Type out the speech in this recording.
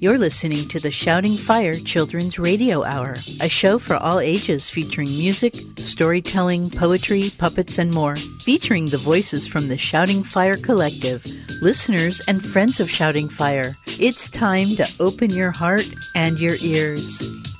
You're listening to the Shouting Fire Children's Radio Hour, a show for all ages featuring music, storytelling, poetry, puppets, and more, featuring the voices from the Shouting Fire Collective, listeners and friends of Shouting Fire. It's time to open your heart and your ears.